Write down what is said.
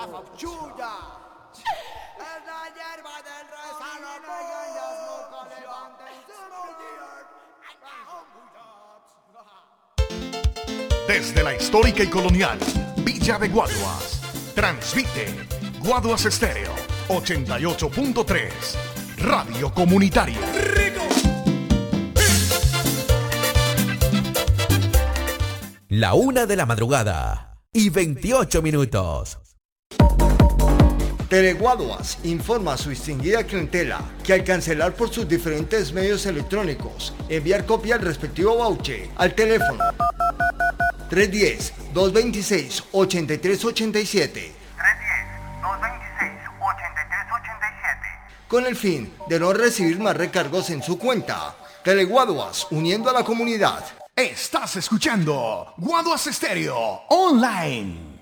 Desde la histórica y colonial Villa de Guaduas, transmite Guaduas Estéreo 88.3, Radio Comunitaria. La 1 de la madrugada y 28 minutos. Teleguaduas informa a su distinguida clientela que al cancelar por sus diferentes medios electrónicos, enviar copia al respectivo voucher al teléfono 310-226-8387 con el fin de no recibir más recargos en su cuenta. Teleguaduas, uniendo a la comunidad. Estás escuchando Guaduas Estéreo Online.